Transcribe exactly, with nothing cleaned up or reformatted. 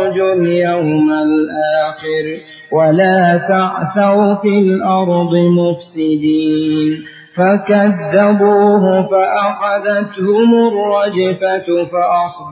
وارجوا اليوم الآخر ولا تعثوا في الأرض مفسدين فكذبوه فأخذتهم الرجفة فأصبحوا